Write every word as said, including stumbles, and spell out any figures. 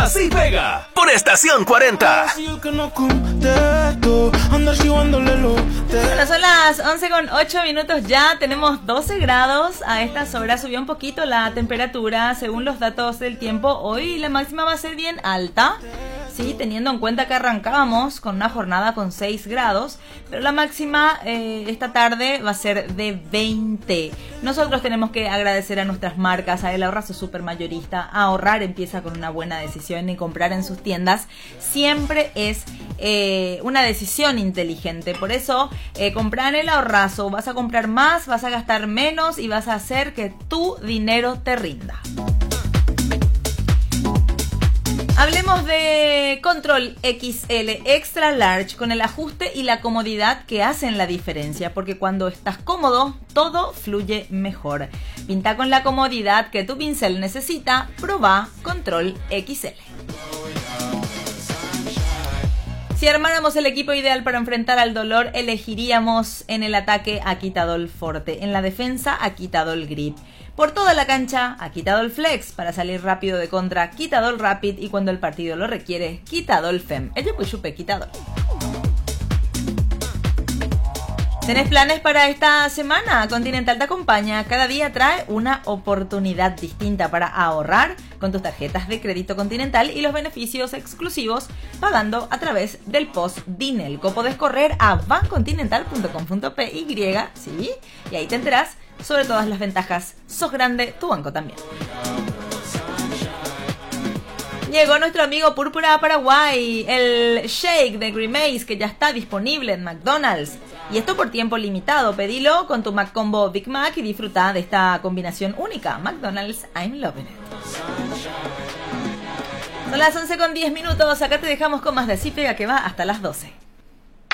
Así Pega, por Estación cuarenta. Bueno, son las once con ocho minutos ya, tenemos doce grados a estas horas, subió un poquito la temperatura según los datos del tiempo. Hoy la máxima va a ser bien alta, sí, teniendo en cuenta que arrancábamos con una jornada con seis grados, pero la máxima eh, esta tarde va a ser de veinte. Nosotros tenemos que agradecer a nuestras marcas, a El Ahorrazo Supermayorista. Ahorrar empieza con una buena decisión y comprar en sus tiendas siempre es eh, una decisión inteligente. Por eso, eh, comprar en El Ahorrazo, vas a comprar más, vas a gastar menos y vas a hacer que tu dinero te rinda. Hablemos de Control X L Extra Large con el ajuste y la comodidad que hacen la diferencia, porque cuando estás cómodo, todo fluye mejor. Pinta con la comodidad que tu pincel necesita, probá Control X L. Si armáramos el equipo ideal para enfrentar al dolor, elegiríamos en el ataque a Quitadol Forte, en la defensa a Quitadol Grip. Por toda la cancha, a Quitadol Flex para salir rápido de contra, Quitadol Rapid y cuando el partido lo requiere, Quitadol Fem. Ella pues chupe Quitadol. ¿Tenés planes para esta semana? Continental te acompaña. Cada día trae una oportunidad distinta para ahorrar con tus tarjetas de crédito Continental y los beneficios exclusivos pagando a través del post Dinelco. Podés correr a bancontinental punto com punto p y, ¿sí? Y ahí te enterás sobre todas las ventajas. Sos grande, tu banco también. Llegó nuestro amigo Púrpura Paraguay, el shake de Grimace que ya está disponible en McDonald's. Y esto por tiempo limitado. Pedilo con tu McCombo Big Mac y disfruta de esta combinación única. McDonald's, I'm loving it. Son las once con diez minutos. Acá te dejamos con más de Así Pega que va hasta las doce.